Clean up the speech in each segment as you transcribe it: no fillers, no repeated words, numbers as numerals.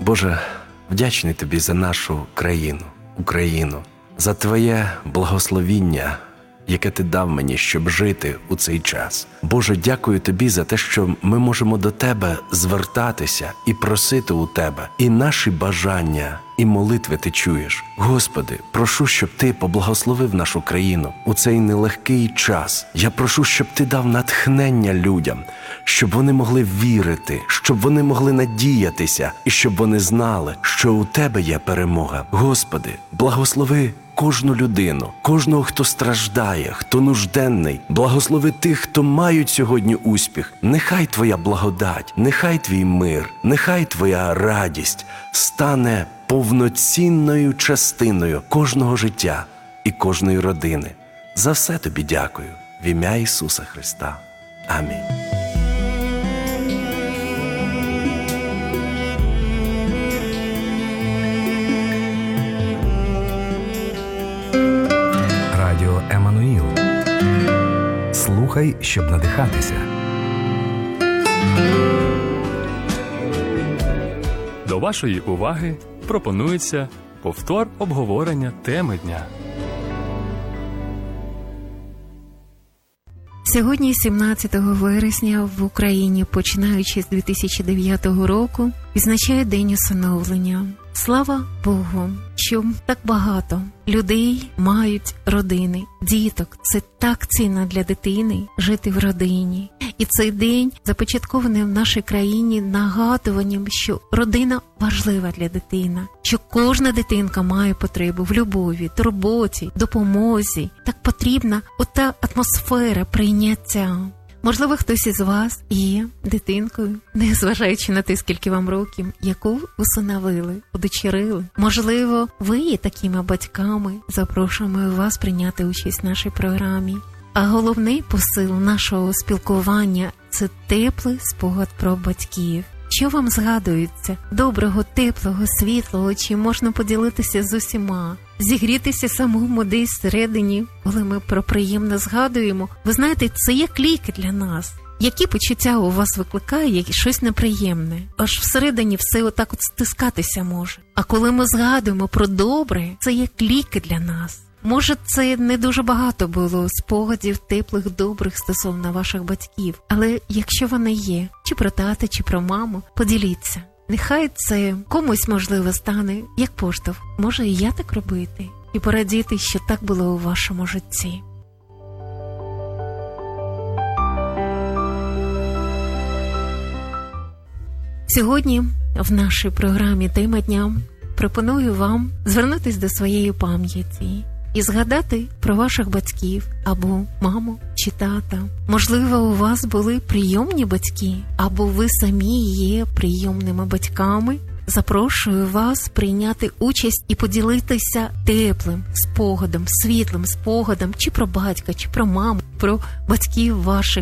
Боже, вдячний Тобі за нашу країну, Україну, за Твоє благословіння, яке Ти дав мені, щоб жити у цей час. Боже, дякую Тобі за те, що ми можемо до Тебе звертатися і просити у Тебе. І наші бажання, і молитви Ти чуєш. Господи, прошу, щоб Ти поблагословив нашу країну у цей нелегкий час. Я прошу, щоб Ти дав натхнення людям, щоб вони могли вірити, щоб вони могли надіятися, і щоб вони знали, що у Тебе є перемога. Господи, благослови кожну людину, кожного, хто страждає, хто нужденний. Благослови тих, хто мають сьогодні успіх. Нехай Твоя благодать, нехай Твій мир, нехай Твоя радість стане повноцінною частиною кожного життя і кожної родини. За все Тобі дякую. В ім'я Ісуса Христа. Амінь. Радіо Еммануїл. Слухай, щоб надихатися. До вашої уваги пропонується повтор обговорення теми дня. Сьогодні, 17 вересня, в Україні, починаючи з 2009 року, відзначають День усиновлення. Слава Богу, що так багато людей мають родини, діток. Це так цінно для дитини жити в родині. І цей день започаткований в нашій країні нагадуванням, що родина важлива для дитини, що кожна дитинка має потребу в любові, турботі, допомозі. Так потрібна ота атмосфера прийняття. Можливо, хтось із вас є дитинкою, незважаючи на те, скільки вам років, яку усиновили, удочерили. Можливо, ви є такими батьками. Запрошуємо вас прийняти участь в нашій програмі. А головний посил нашого спілкування – це теплий спогад про батьків. Що вам згадується? Доброго, теплого, світлого, чи можна поділитися з усіма? Зігрітися самому десь всередині, коли ми про приємне згадуємо. Ви знаєте, це як ліки для нас. Які почуття у вас викликає щось неприємне? Аж всередині все отак от стискатися може. А коли ми згадуємо про добре, це як ліки для нас. Може, це не дуже багато було спогадів теплих, добрих стосовно ваших батьків. Але якщо вони є, чи про тата, чи про маму, поділіться. Нехай це комусь, можливо, стане як поштовх. Може, і я так робити? І порадіти, що так було у вашому житті. Сьогодні в нашій програмі «Тема дня» пропоную вам звернутися до своєї пам'яті і згадати про ваших батьків або маму чи тата. Можливо, у вас були прийомні батьки, або ви самі є прийомними батьками. Запрошую вас прийняти участь і поділитися теплим спогадом, світлим спогадом чи про батька, чи про маму, про батьків ваших.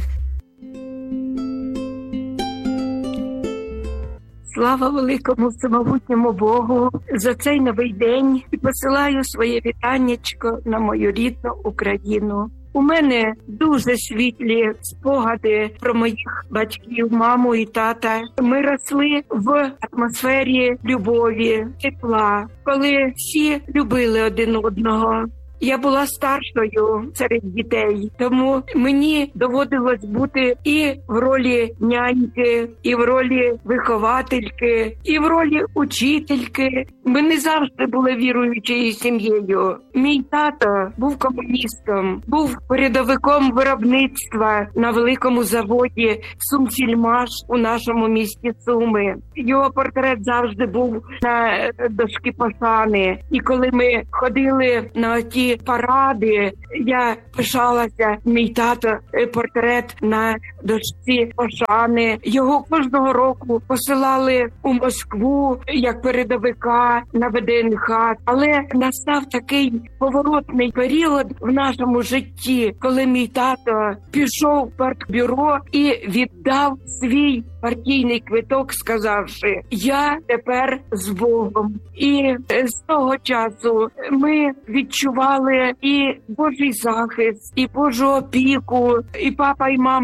Слава великому всемогутньому Богу за цей новий день і посилаю своє вітаннячко на мою рідну Україну. У мене дуже світлі спогади про моїх батьків, маму і тата. Ми росли в атмосфері любові, тепла, коли всі любили один одного. Я була старшою серед дітей, тому мені доводилось бути і в ролі няньки, і в ролі виховательки, і в ролі учительки. Ми не завжди були віруючою сім'єю. Мій тато був комуністом, був передовиком виробництва на великому заводі «Сумсільмаш» у нашому місті Суми. Його портрет завжди був на дошці пошани. І коли ми ходили на ті паради, я пишалася, мій тато портрет на дошці пошани. Його кожного року посилали у Москву як передовика на ВДНХ. Але настав такий поворотний період в нашому житті, коли мій тато пішов в партбюро і віддав свій партійний квиток, сказавши: «Я тепер з Богом». І з того часу ми відчували і Божий захист, і Божу опіку. І папа, і мама, вони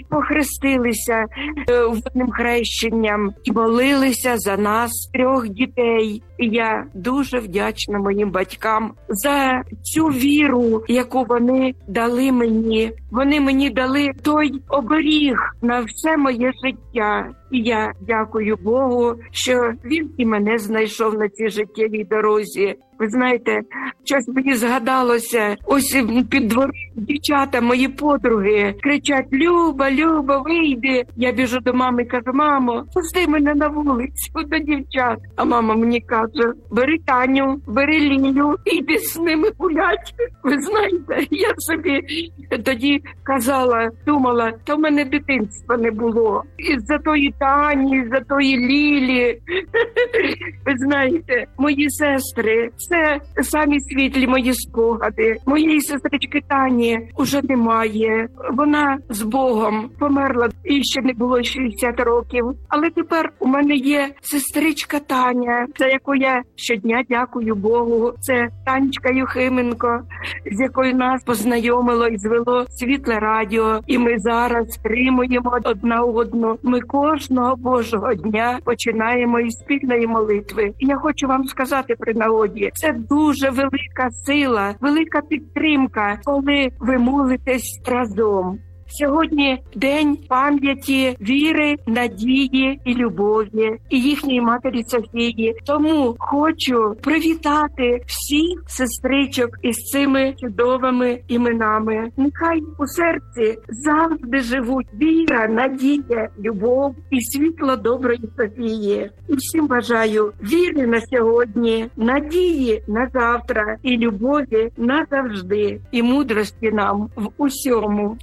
похрестилися водним хрещенням і молилися за нас, 3 дітей. І я дуже вдячна моїм батькам за цю віру, яку вони дали мені. Вони мені дали той оберіг на все моє життя. І я дякую Богу, що він і мене знайшов на цій життєвій дорозі. Ви знаєте, щось мені згадалося, ось під двором дівчата, мої подруги, кричать: Люба, Люба, вийди. Я біжу до мами і кажу: мамо, пусти мене на вулицю до дівчат. А мама мені каже: бери Таню, бери Лілю, і йди з ними гулять. Ви знаєте, я собі тоді казала, думала, то в мене дитинства не було. Із-за тої Тані, із-за тої Лілі. Ви знаєте, мої сестри, це самі світлі мої спогади. Моєї сестрички Тані уже немає. Вона з Богом померла, і ще не було 60 років. Але тепер у мене є сестричка Таня, за яку я щодня дякую Богу. Це Танечка Юхименко, з якою нас познайомило і звело Світле радіо. І ми зараз тримуємо одна одну. Ми кожного Божого дня починаємо із спільної молитви. І я хочу вам сказати при нагоді, це дуже велика сила, велика підтримка, коли ви молитесь разом. Сьогодні день пам'яті віри, надії і любові, і їхньої матері Софії. Тому хочу привітати всіх сестричок із цими чудовими іменами. Нехай у серці завжди живуть віра, надія, любов і світло доброї Софії. І всім бажаю віри на сьогодні, надії на завтра і любові назавжди, і мудрості нам в усьому.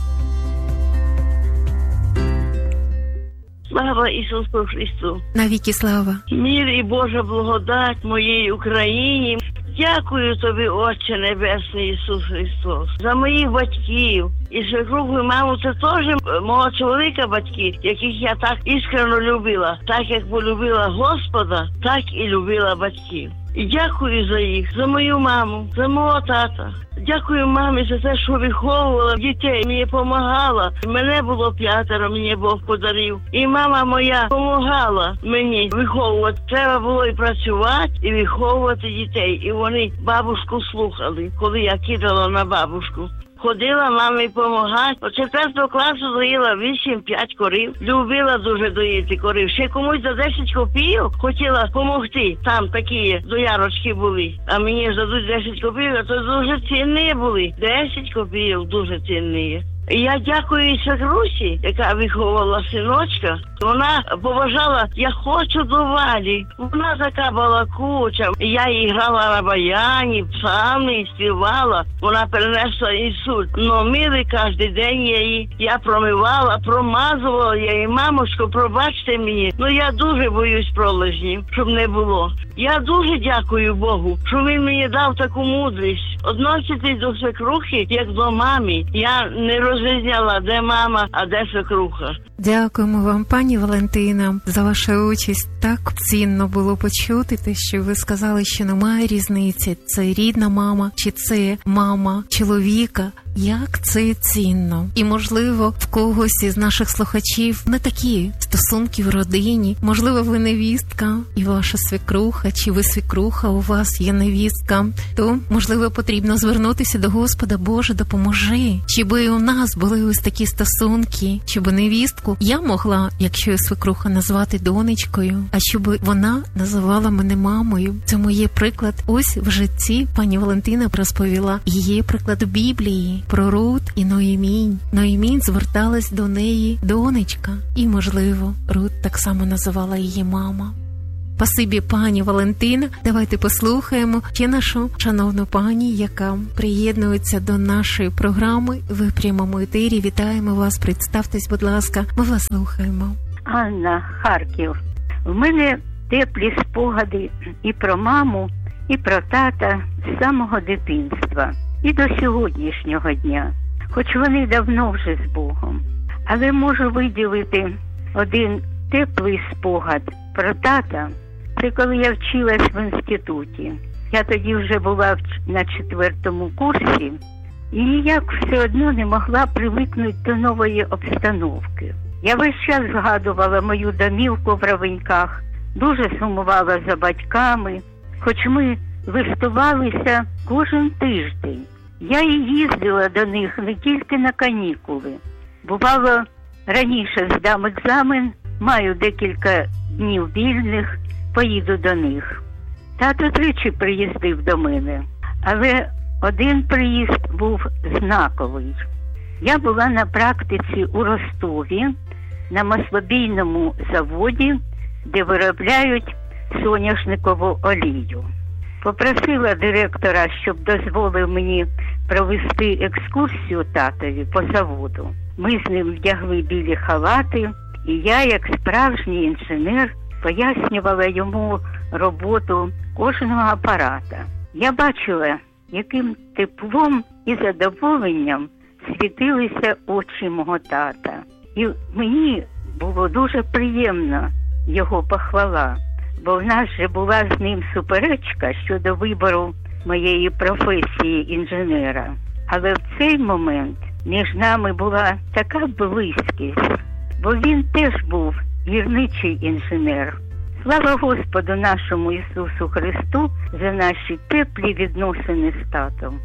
Слава Ісусу Христу! Навіки слава! Мир і Божа благодать моїй Україні. Дякую тобі, Отче Небесний Ісус Христос, за моїх батьків. І свекруху, і маму, це теж мого чоловіка батьки, яких я так іскрено любила. Так як полюбила Господа, так і любила батьків. І дякую за їх, за мою маму, за мого тата. Дякую мамі за те, що виховувала дітей, мені допомагала. Мене було 5, мені Бог подарив. І мама моя допомагала мені виховувати. Треба було і працювати, і виховувати дітей. І вони бабушку слухали, коли я кидала на бабушку. Ходила мамі допомагати. До 4 класу доїла 8-5 корів. Любила дуже доїти корів. Ще комусь за 10 копійок хотіла допомогти. Там такі доярочки були. А мені ж дадуть 10 копійок, а то дуже цінні були. 10 копійок дуже цінні. І я дякую свекрусі, яка виховувала синочка. Вона побажала: я хочу до Валі. Вона така балакуча. Я їй грала на баяні, псалми, співала. Вона перенесла інсульт. Но мили кожен день її. Я промивала, промазувала її. Мамочко, пробачте мені. Я дуже боюсь пролежнів, щоб не було. Я дуже дякую Богу, що він мені дав таку мудрість. Односитись до свекрухи, як до мамі. Я не розрізняла, де мама, а де свекруха. Дякуємо вам, пані Валентина, за вашу участь. Так цінно було почути те, що ви сказали, що немає різниці, це рідна мама чи це мама чоловіка. Як це цінно. І, можливо, в когось із наших слухачів не такі стосунки в родині. Можливо, ви невістка і ваша свекруха, чи ви свекруха, у вас є невістка. То, можливо, потрібно звернутися до Господа: Боже, допоможи. Щоб у нас були ось такі стосунки, щоб невістку я могла, якщо я свекруха, назвати донечкою, а щоб вона називала мене мамою. Це моє приклад. Ось в житті пані Валентина розповіла. Є приклад в Біблії про Рут і Ноємінь. Ноємінь зверталась до неї донечка. І, можливо, Рут так само називала її мама. Спасибі, пані Валентина. Давайте послухаємо ще нашу шановну пані, яка приєднується до нашої програми в прямому етері. Вітаємо вас, представтесь, будь ласка, ми вас слухаємо. Анна, Харків. В мене теплі спогади і про маму, і про тата з самого дитинства. І до сьогоднішнього дня, хоч вони давно вже з Богом. Але можу виділити один теплий спогад про тата. Це коли я вчилась в інституті. Я тоді вже була на 4-му курсі, і ніяк все одно не могла привикнути до нової обстановки. Я весь час згадувала мою домівку в Равеньках, дуже сумувала за батьками, хоч ми листувалися кожен тиждень. Я і їздила до них не тільки на канікули. Бувало, раніше здам екзамен, маю декілька днів вільних, поїду до них. Тато тричі приїздив до мене, але один приїзд був знаковий. Я була на практиці у Ростові, на маслобійному заводі, де виробляють соняшникову олію. Попросила директора, щоб дозволив мені провести екскурсію татові по заводу. Ми з ним вдягли білі халати, і я, як справжній інженер, пояснювала йому роботу кожного апарата. Я бачила, яким теплом і задоволенням світилися очі мого тата. І мені було дуже приємно його похвала, бо в нас же була з ним суперечка щодо вибору моєї професії інженера. Але в цей момент між нами була така близькість, бо він теж був гірничий інженер. Слава Господу нашому Ісусу Христу за наші теплі відносини з татом.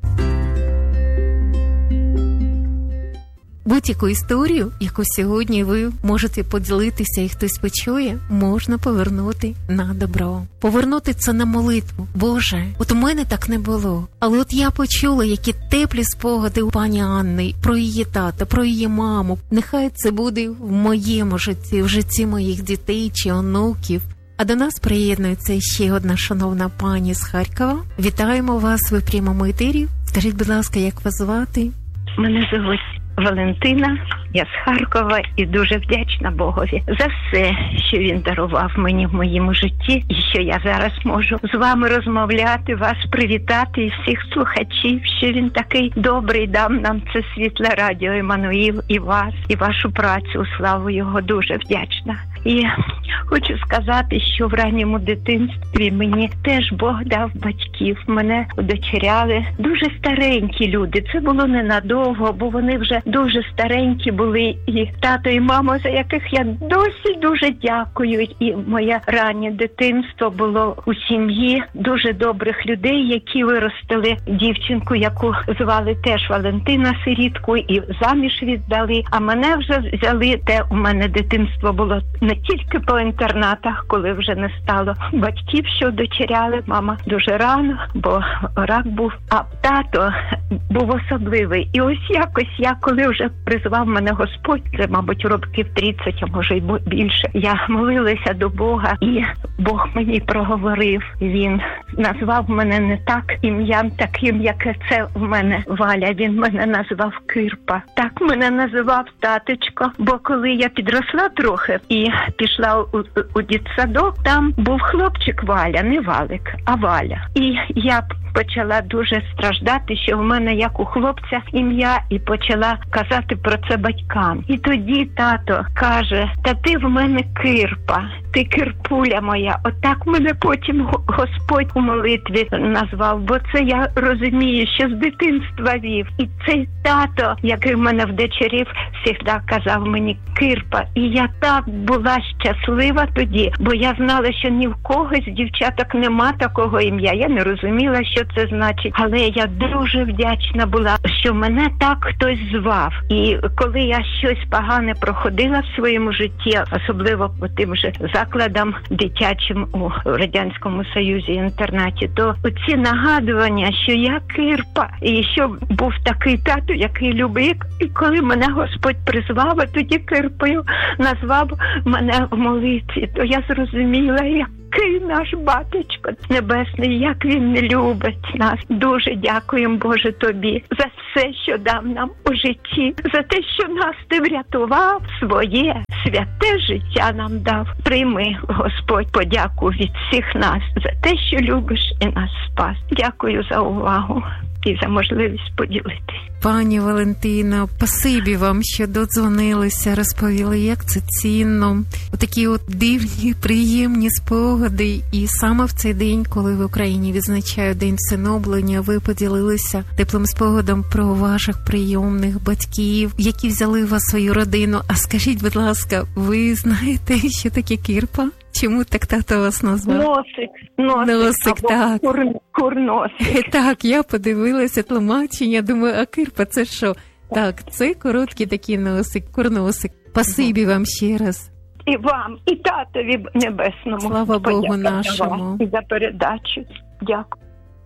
Будь-яку історію, яку сьогодні ви можете поділитися і хтось почує, можна повернути на добро. Повернути це на молитву. Боже, от у мене так не було. Але от я почула, які теплі спогади у пані Анни про її тата, про її маму. Нехай це буде в моєму житті, в житті моїх дітей чи онуків. А до нас приєднується ще одна шановна пані з Харкова. Вітаємо вас, ви в прямому етері. Скажіть, будь ласка, як вас звати? Мене звуть Валентина, я з Харкова і дуже вдячна Богові за все, що він дарував мені в моєму житті, і що я зараз можу з вами розмовляти, вас привітати і всіх слухачів, що він такий добрий дав нам це світле радіо Еммануїл і вас, і вашу працю у славу його, дуже вдячна. І хочу сказати, що в ранньому дитинстві мені теж Бог дав батьків. Мене удочеряли дуже старенькі люди. Це було ненадовго, бо вони вже дуже старенькі були. І тато, і мама, за яких я досі дуже дякую. І моє раннє дитинство було у сім'ї дуже добрих людей, які виростили дівчинку, яку звали теж Валентина, сирітку, і заміж віддали. А мене вже взяли, те у мене дитинство було не тільки по інтернатах, коли вже не стало батьків, що дочеряли. Мама дуже рано, бо рак був. А тато був особливий. І ось якось я, коли вже призвав мене Господь, це, мабуть, років 30, а може й більше, я молилася до Бога, і Бог мені проговорив. Він назвав мене не так ім'ям таким, яке це в мене Валя. Він мене назвав Кирпа. Так мене називав таточко, бо коли я підросла трохи і пішла у дитсадок, там був хлопчик Валя, не Валик, а Валя. І я почала дуже страждати, що в мене як у хлопця ім'я, і почала казати про це батькам. І тоді тато каже: та ти в мене Кирпа, ти Кирпуля моя. Отак мене потім Господь у молитві назвав, бо це я розумію, що з дитинства вів. І цей тато, який мене вдочерів, завжди казав мені Кирпа. І я так була щаслива тоді, бо я знала, що ні в когось з дівчаток нема такого ім'я. Я не розуміла, що це значить, але я дуже вдячна була, що мене так хтось звав. І коли я щось погане проходила в своєму житті, особливо по тим же закладам дитячим у Радянському Союзі, інтернаті, то оці нагадування, що я Кирпа, і що був такий тато, який любив, і коли мене Господь призвав, а тоді Кирпою назвав мене в молитві, то я зрозуміла, який наш батечко небесний, як він не любить нас. Дуже дякуємо, Боже, тобі за все, що дав нам у житті, за те, що нас ти врятував, своє святе життя нам дав. Прийми, Господь, подяку від всіх нас за те, що любиш і нас спас. Дякую за увагу. і за можливість поділитись. Пані Валентина, спасибі вам, що додзвонилися, розповіли, як це цінно. Такі от дивні, приємні спогади. І саме в цей день, коли в Україні відзначають День всиноблення, ви поділилися теплим спогадом про ваших прийомних батьків, які взяли вас в свою родину. А скажіть, будь ласка, ви знаєте, що таке кирпа? Чому так тато вас назвав? Носик, або так. Курносик. Так, я подивилася тлумачення, думаю, а кирпа це що? Так, це короткий такий носик, курносик. Спасибі вам ще раз. І вам, і татові небесному. Слава Богу подяка нашому. вам і за передачу. Дякую.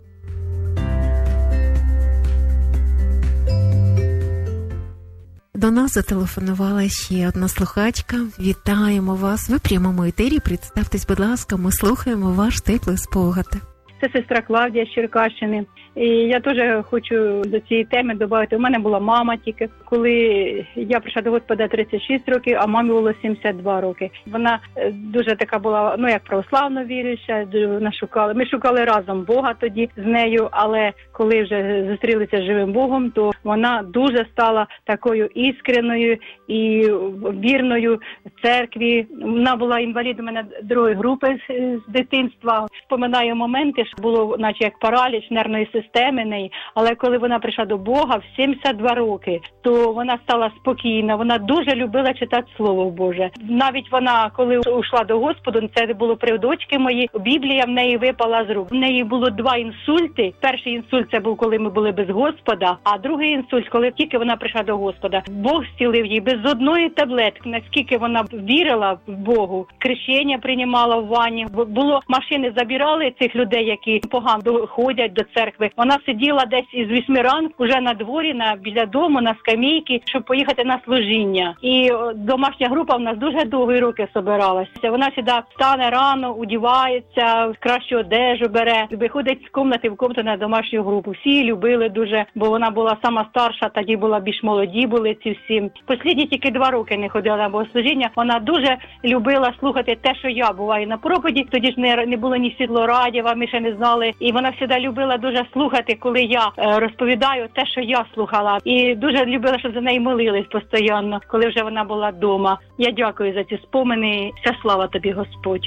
До нас зателефонувала ще одна слухачка. Вітаємо вас. Ви в прямому етері. Представтесь, будь ласка, ми слухаємо ваш теплий спогад. Це сестра Клавдія з Черкащини. І я теж хочу до цієї теми додати. У мене була мама тільки, коли я прийшла до Господа 36 років, а мамі було 72 роки. Вона дуже така була, як православно віруюча, вона шукала. Ми шукали разом Бога тоді з нею, але коли вже зустрілися з живим Богом, то вона дуже стала такою іскренною і вірною церкві. Вона була інвалідом мене другої групи з дитинства. Вспоминаю моменти, що було наче як параліч нервної системи неї, але коли вона прийшла до Бога в 72 роки, то вона стала спокійна, вона дуже любила читати Слово Боже. Навіть вона, коли ушла до Господу, це було при дочки моїй, Біблія в неї випала з рук. В неї було 2 інсульти. Перший інсульт це був, коли ми були без Господа, а другий інсульт, коли тільки вона прийшла до Господа. Бог зцілив її без одної таблетки. Наскільки вона вірила в Богу, крещення приймала в ванні. Було, машини забирали цих людей, які погано ходять до церкви. Вона сиділа десь із 8 ранку вже на дворі, біля дому, на скамейці, щоб поїхати на служіння. І домашня група в нас дуже довгі роки збиралася. Вона сюди встане рано, одягається, кращу одежу бере, виходить з кімнати в кімнату на домашню групу. Всі її любили дуже, бо вона була сама старша, тоді була більш молоді були ці всі. Послідні тільки 2 роки не ходила на богослужіння. Вона дуже любила слухати те, що я буваю на проповіді. Тоді ж не було ні світлорадіва, ми ще не знали. І вона завжди любила дуже слухати, коли я розповідаю те, що я слухала. І дуже любила, щоб за неї молились постійно, коли вже вона була вдома. Я дякую за ці спомини. Вся слава тобі, Господь.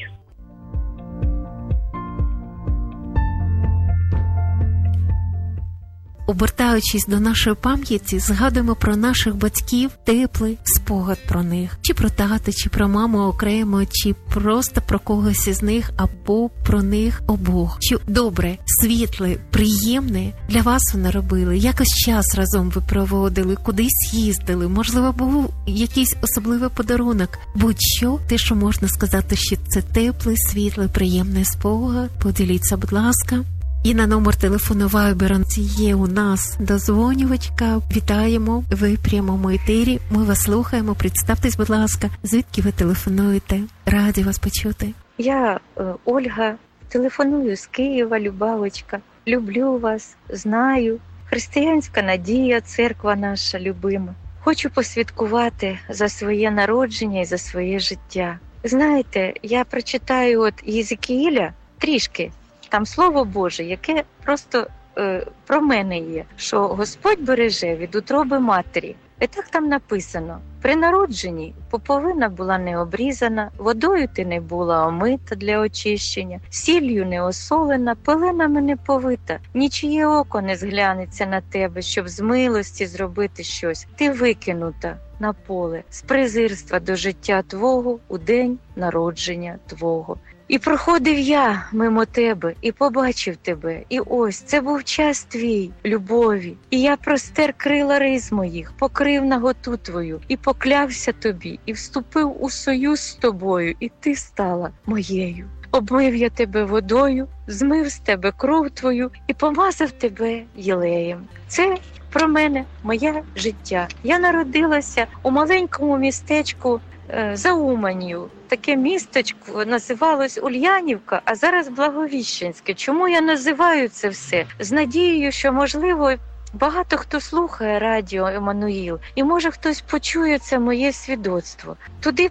Обертаючись до нашої пам'яті, згадуємо про наших батьків теплий спогад про них. Чи про тата, чи про маму окремо, чи просто про когось із них, або про них обох. Що добре, світле, приємне для вас вони робили. Якось час разом ви проводили, кудись їздили. Можливо, був якийсь особливий подарунок. Будь-що, те, що можна сказати, що це теплий, світлий, приємний спогад. Поділіться, будь ласка. І на номер телефону Viber є у нас дозвонювачка. Вітаємо, ви в прямому етері. Ми вас слухаємо. Представтесь, будь ласка, звідки ви телефонуєте? Раді вас почути. Я Ольга, телефоную з Києва, Любавочка. Люблю вас, знаю. Християнська надія, церква наша любима. Хочу посвяткувати за своє народження і за своє життя. Знаєте, я прочитаю Єзекіїля трішки. Там Слово Боже, яке просто про мене є, що Господь береже від утроби матері. І так там написано. При народженні пуповина була не обрізана, водою ти не була омита для очищення, сіллю не осолена, пеленами не повита. Нічиє око не зглянеться на тебе, щоб з милості зробити щось. Ти викинута на поле з презирства до життя твого у день народження твого. І проходив я мимо тебе, і побачив тебе, і ось, це був час твій, любові. І я простер крила риз моїх, покрив наготу твою, і поклявся тобі, і вступив у союз з тобою, і ти стала моєю. Обмив я тебе водою, змив з тебе кров твою, і помазав тебе єлеєм. Це про мене, моє життя. Я народилася у маленькому містечку за Уманью. Таке містечко називалось Ульянівка, а зараз Благовіщенське. Чому я називаю це все? З надією, що, можливо, багато хто слухає радіо Еммануїл, і може хтось почує це моє свідоцтво. Туди